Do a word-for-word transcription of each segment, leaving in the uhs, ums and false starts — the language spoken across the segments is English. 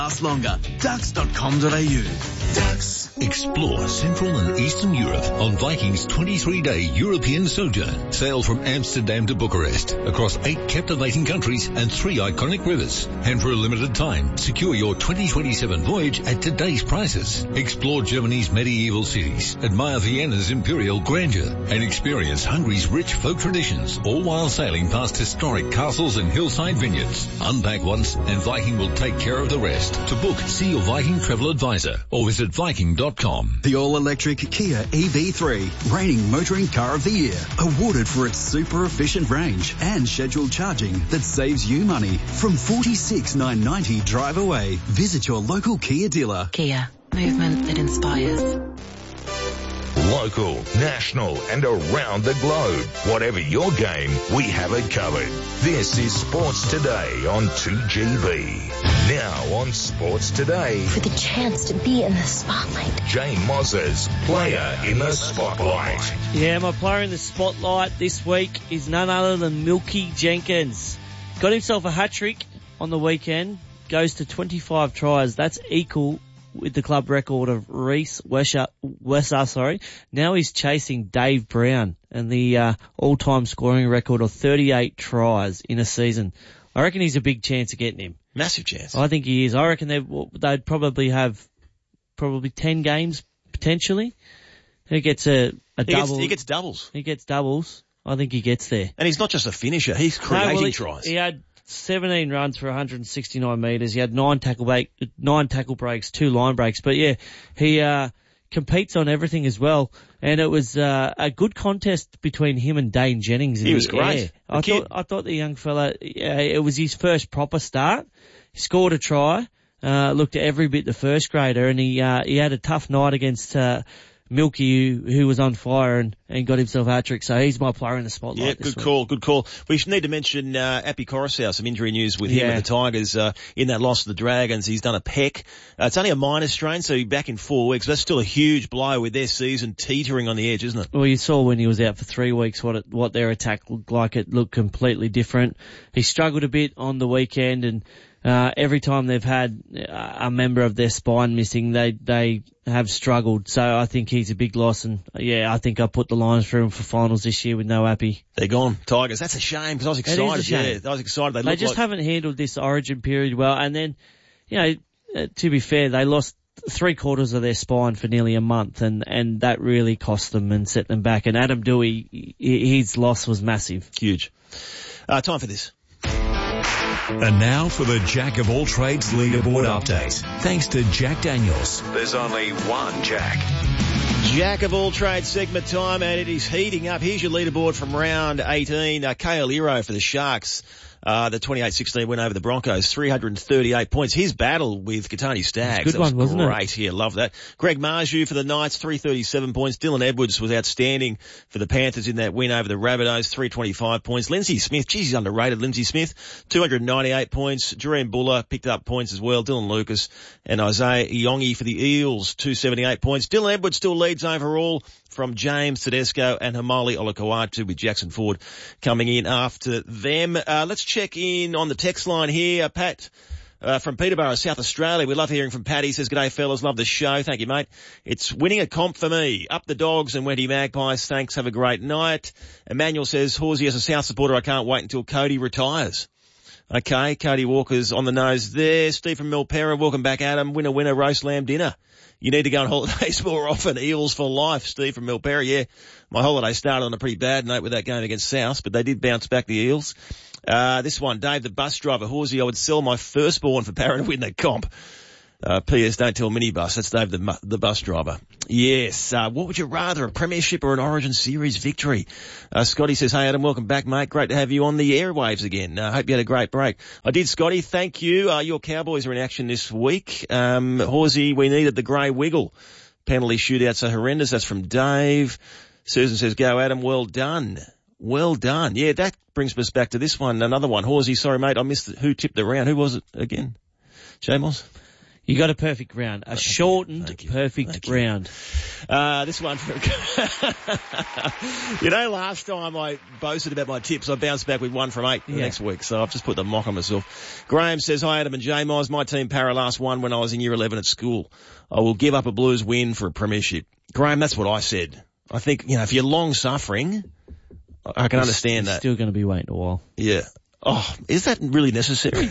Last longer. Ducks dot com dot a u. Ducks. Explore Central and Eastern Europe on Viking's twenty-three day European sojourn. Sail from Amsterdam to Bucharest across eight captivating countries and three iconic rivers. And for a limited time, secure your twenty twenty-seven voyage at today's prices. Explore Germany's medieval cities, admire Vienna's imperial grandeur, and experience Hungary's rich folk traditions, all while sailing past historic castles and hillside vineyards. Unpack once and Viking will take care of the rest. To book, see your Viking travel advisor or visit Viking dot com. The all-electric Kia E V three, reigning motoring car of the year, awarded for its super efficient range and scheduled charging that saves you money. From forty-six thousand nine hundred ninety drive away. Visit your local Kia dealer. Kia, movement that inspires. Local, national and around the globe. Whatever your game, we have it covered. This is Sports Today on two G B. Now on Sports Today. For the chance to be in the spotlight. Jane Moz's Player in the Spotlight. Yeah, my player in the spotlight this week is none other than Milky Jenkins. Got himself a hat-trick on the weekend. Goes to twenty-five tries. That's equal with the club record of Reece Wesser, Wesser, sorry. Now he's chasing Dave Brown and the uh, all-time scoring record of thirty-eight tries in a season. I reckon he's a big chance of getting him. Massive chance. I think he is. I reckon they'd, they'd probably have probably ten games potentially. He gets a, a he double. Gets, he gets doubles. He gets doubles. I think he gets there. And he's not just a finisher. He's creating no, well, he, tries. He had seventeen runs for one hundred sixty-nine metres. He had nine tackle break, nine tackle breaks, two line breaks. But yeah, he uh, competes on everything as well. And it was uh, a good contest between him and Dane Jennings. In he was the great. Air. I kid. thought I thought the young fella. Yeah, it was his first proper start. He scored a try. Uh, looked every bit the first grader, and he uh, he had a tough night against uh, Milky, who, who was on fire and, and got himself a hat-trick. So he's my player in the spotlight. Yeah, this good week. call, good call. We should need to mention uh, Appy Coruscant, some injury news with him yeah. and the Tigers uh, in that loss to the Dragons. He's done a pec. Uh, it's only a minor strain, so he's back in four weeks. That's still a huge blow with their season teetering on the edge, isn't it? Well, you saw when he was out for three weeks what it, what their attack looked like. It looked completely different. He struggled a bit on the weekend, and Uh, every time they've had a member of their spine missing, they, they have struggled. So I think he's a big loss. And yeah, I think I put the Lions through him for finals this year with no Appy. They're gone. Tigers. That's a shame because I was excited. It is a shame. Yeah, I was excited. They, they just like... haven't handled this origin period well. And then, you know, uh, to be fair, they lost three quarters of their spine for nearly a month, and, and that really cost them and set them back. And Adam Dewey, his loss was massive. Huge. Uh, time for this. And now for the Jack of all trades leaderboard update. Thanks to Jack Daniels. There's only one Jack. Jack of all trades segment time, and it is heating up. Here's your leaderboard from round eighteen. Uh, Kale Iro for the Sharks. Uh, the twenty-eight sixteen win over the Broncos, three hundred thirty-eight points. His battle with Katani Staggs. Good that was one, wasn't great. it? Yeah, love that. Greg Marju for the Knights, three hundred thirty-seven points. Dylan Edwards was outstanding for the Panthers in that win over the Rabbitohs, three hundred twenty-five points. Lindsay Smith, geez, he's underrated. Lindsay Smith, two hundred ninety-eight points. Jerome Buller picked up points as well. Dylan Lucas and Isaiah Iongi for the Eels, two hundred seventy-eight points. Dylan Edwards still leads overall from James Tedesco and Hamali Olakau'atu, with Jackson Ford coming in after them. Uh, let's check in on the text line here. Uh, Pat uh, from Peterborough, South Australia. We love hearing from Pat. He says, "G'day fellas, love the show." Thank you, mate. It's winning a comp for me. Up the Dogs and Wendy Magpies. Thanks. Have a great night. Emmanuel says, "Horsey, as a South supporter, I can't wait until Cody retires." Okay, Cody Walker's on the nose there. Steve from Milpera, welcome back, Adam. Winner, winner, roast lamb dinner. You need to go on holidays more often. Eels for life. Steve from Milpera. Yeah, my holiday started on a pretty bad note with that game against South, but they did bounce back, the Eels. Uh, this one, Dave, the bus driver. Horsey, I would sell my firstborn for Parra to win the comp. Uh, P S don't tell minibus. That's Dave, the, the bus driver. Yes. Uh, what would you rather, a premiership or an Origin Series victory? Uh, Scotty says, "Hey Adam, welcome back, mate. Great to have you on the airwaves again. I uh, hope you had a great break." I did, Scotty. Thank you. Uh, your Cowboys are in action this week. Um, Horsey, we needed the grey wiggle. Penalty shootouts are horrendous. That's from Dave. Susan says, "Go Adam. Well done." Well done. Yeah, that brings us back to this one. Another one. Horsey, sorry mate, I missed the, who tipped the round. Who was it again? Jamos? You got a perfect round. A shortened Thank you. perfect Thank you. round. Uh, this one for, you know, last time I boasted about my tips, I bounced back with one from eight the Yeah. next week, so I've just put the mock on myself. Graham says, hi Adam and J-Moz, my team Para last won when I was in year eleven at school. I will give up a Blues win for a premiership. Graham, that's what I said. I think, you know, if you're long suffering, I can understand You're that. still going to be waiting a while. Yeah. Oh, is that really necessary?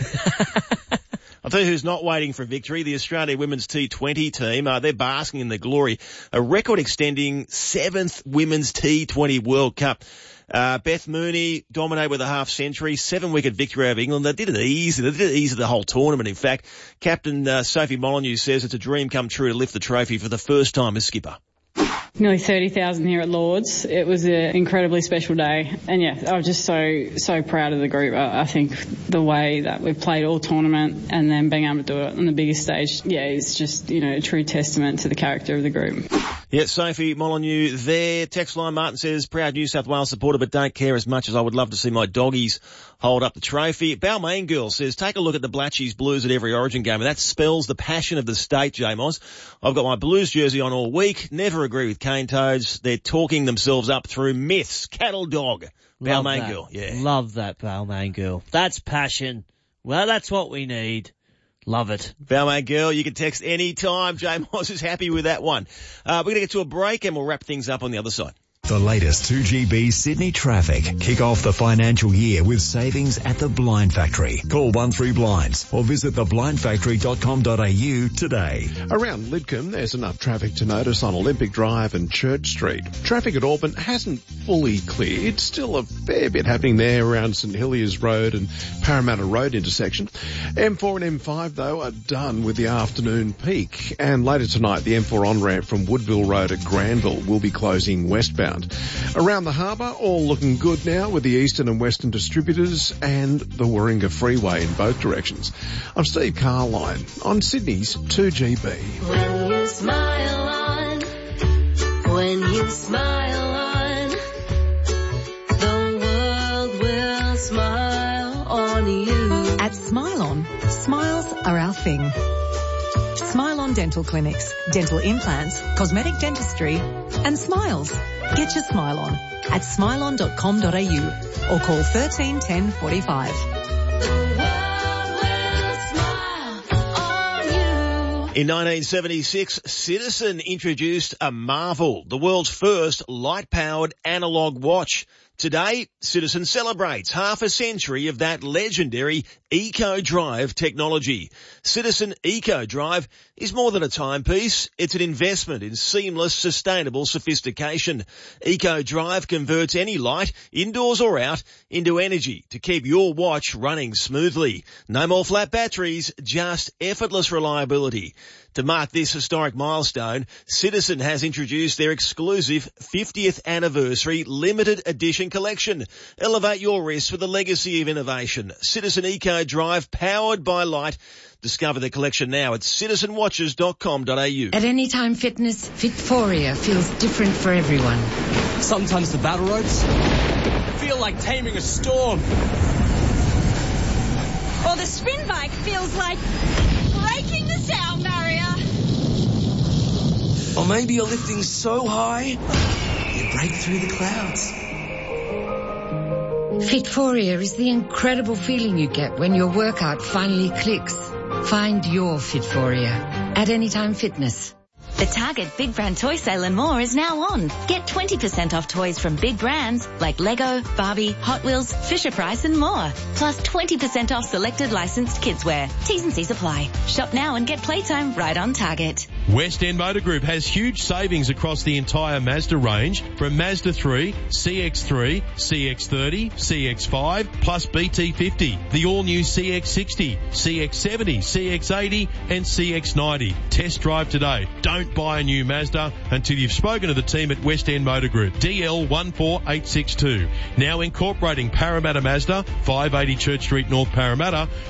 I'll tell you who's not waiting for victory. The Australia Women's T twenty team. Uh, they're basking in their glory. A record-extending seventh Women's T twenty World Cup. Uh, Beth Mooney dominated with a half century, seven-wicket victory over England. They did it easy. They did it easy the whole tournament, in fact. Captain uh, Sophie Molyneux says it's a dream come true to lift the trophy for the first time as skipper. Nearly thirty thousand here at Lords. It was an incredibly special day. And yeah, I was just so, so proud of the group. I, I think the way that we've played all tournament and then being able to do it on the biggest stage, yeah, it's just, you know, a true testament to the character of the group. Yeah, Sophie Molyneux there. Text line Martin says, proud New South Wales supporter, but don't care as much as I would love to see my doggies hold up the trophy. Balmain Girl says, take a look at the Blatchies Blues at every Origin game, and that spells the passion of the state, J-Moz. I've got my Blues jersey on all week. Never agree with Cane Toads. They're talking themselves up through myths. Cattle dog. Love Balmain that. Girl, yeah. Love that, Balmain Girl. That's passion. Well, that's what we need. Love it. Balmain Girl, you can text any time. J-Moz is happy with that one. Uh, we're going to get to a break and we'll wrap things up on the other side. The latest two G B Sydney traffic. Kick off the financial year with savings at the Blind Factory. Call one three blinds or visit the blind factory dot com dot a u today. Around Lidcombe, there's enough traffic to notice on Olympic Drive and Church Street. Traffic at Auburn hasn't fully cleared. Still a fair bit happening there around St Heliers Road and Parramatta Road intersection. M four and M five, though, are done with the afternoon peak. And later tonight, the M four on-ramp from Woodville Road at Granville will be closing westbound. Around the harbour, all looking good now with the eastern and western distributors and the Warringah Freeway in both directions. I'm Steve Carline on Sydney's two G B. When you smile on, when you smile on, the world will smile on you. At Smile On, smiles are our thing. Smile On Dental Clinics, dental implants, cosmetic dentistry, and smiles. Get your smile on at smile on dot com dot a u or call thirteen ten forty-five. In nineteen seventy-six, Citizen introduced a marvel, the world's first light-powered analog watch. Today, Citizen celebrates half a century of that legendary EcoDrive technology. Citizen EcoDrive is more than a timepiece. It's an investment in seamless, sustainable sophistication. EcoDrive converts any light, indoors or out, into energy to keep your watch running smoothly. No more flat batteries, just effortless reliability. To mark this historic milestone, Citizen has introduced their exclusive fiftieth anniversary limited edition collection. Elevate your wrist with a legacy of innovation. Citizen EcoDrive, powered by light. Discover the collection now at citizen watches dot com dot a u. At Anytime Fitness, Fitforia feels different for everyone. Sometimes the battle ropes feel like taming a storm. Or the spin bike feels like breaking the sound barrier. Or maybe you're lifting so high, you break through the clouds. Fitforia is the incredible feeling you get when your workout finally clicks. Find your Fitforia at Anytime Fitness. The Target Big Brand Toy Sale and more is now on. Get twenty percent off toys from big brands like Lego, Barbie, Hot Wheels, Fisher-Price and more. Plus twenty percent off selected licensed kidswear. T's and C's apply. Shop now and get playtime right on Target. West End Motor Group has huge savings across the entire Mazda range from Mazda three, C X three, C X thirty, C X five, plus B T fifty, the all-new C X sixty, C X seventy, C X eighty and C X ninety. Test drive today. Don't buy a new Mazda until you've spoken to the team at West End Motor Group. D L one four eight six two. Now incorporating Parramatta Mazda, five eighty Church Street, North Parramatta,